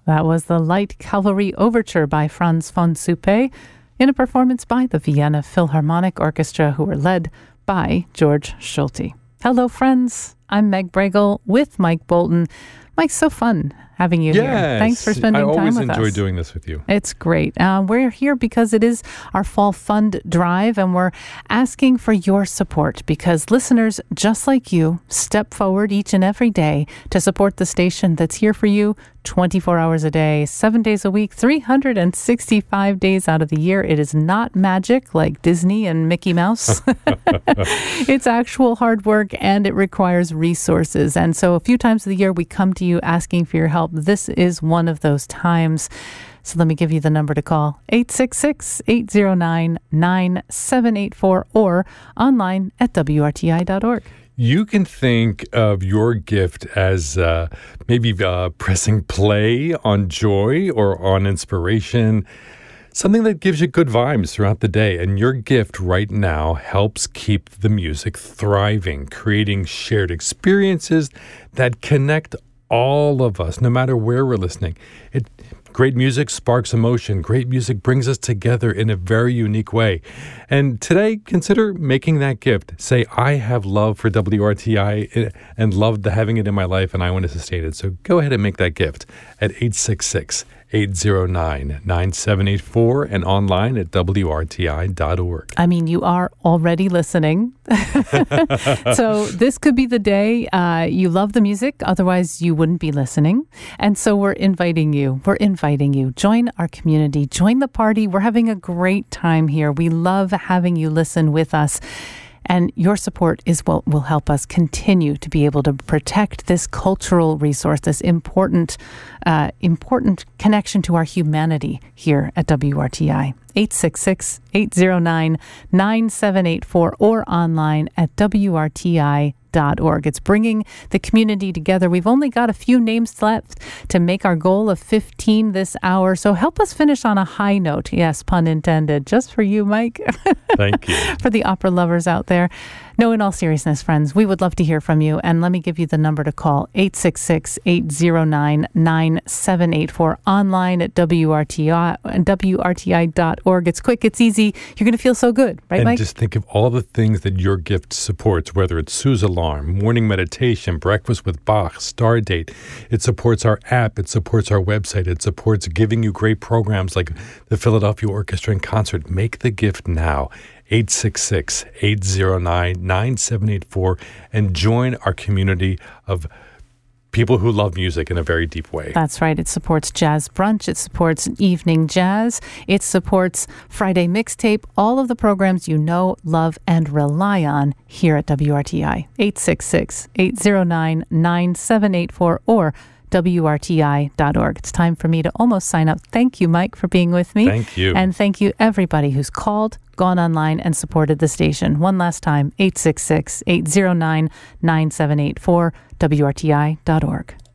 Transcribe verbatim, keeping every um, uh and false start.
That was the Light Cavalry Overture by Franz von Suppé in a performance by the Vienna Philharmonic Orchestra, who were led by George Schulte. Hello, friends. I'm Meg Bregel with Mike Bolton. Mike, so fun having you yes. here. Thanks for spending time with us. I always enjoy doing this with you. It's great. Uh, we're here because it is our Fall Fund Drive, and we're asking for your support because listeners just like you step forward each and every day to support the station that's here for you twenty-four hours a day, seven days a week, three hundred sixty-five days out of the year. It is not magic like Disney and Mickey Mouse. It's actual hard work, and it requires resources. And so a few times of the year, we come to you asking for your help. This is one of those times. So let me give you the number to call, eight six six, eight zero nine, nine seven eight four, or online at W R T I dot org. You can think of your gift as uh, maybe uh, pressing play on joy or on inspiration, something that gives you good vibes throughout the day. And your gift right now helps keep the music thriving, creating shared experiences that connect all of us, no matter where we're listening. It Great music sparks emotion. Great music brings us together in a very unique way. And today, consider making that gift. Say, I have love for W R T I and love having it in my life, and I want to sustain it. So go ahead and make that gift at eight six six, eight zero nine, nine seven eight four and online at W R T I dot org. I mean, you are already listening. So this could be the day uh, you love the music. Otherwise, you wouldn't be listening. And so we're inviting you. We're inviting you. Join our community. Join the party. We're having a great time here. We love having you listen with us. And your support is what will help us continue to be able to protect this cultural resource, this important, uh, important connection to our humanity here at W R T I. eight six six, eight zero nine, nine seven eight four or online at W R T I dot org. It's bringing the community together. We've only got a few names left to make our goal of fifteen this hour. So help us finish on a high note. Yes, pun intended. Just for you, Mike. Thank you. For the opera lovers out there. No, in all seriousness, friends, we would love to hear from you. And let me give you the number to call, eight six six, eight zero nine, nine seven eight four, online at W R T I, W R T I dot org. It's quick, it's easy. You're going to feel so good, right, and Mike? And just think of all the things that your gift supports, whether it's Sue's Alarm, morning meditation, breakfast with Bach, Stardate. It supports our app. It supports our website. It supports giving you great programs like the Philadelphia Orchestra in Concert. Make the gift now. eight six six, eight zero nine, nine seven eight four and join our community of people who love music in a very deep way. That's right. It supports Jazz Brunch. It supports Evening Jazz. It supports Friday Mixtape. All of the programs you know, love, and rely on here at W R T I. eight six six, eight zero nine, nine seven eight four or W R T I dot org. It's time for me to almost sign up. Thank you, Mike, for being with me. Thank you. And thank you, everybody who's called, gone online, and supported the station. One last time, eight six six, eight zero nine, nine seven eight four, W R T I dot org.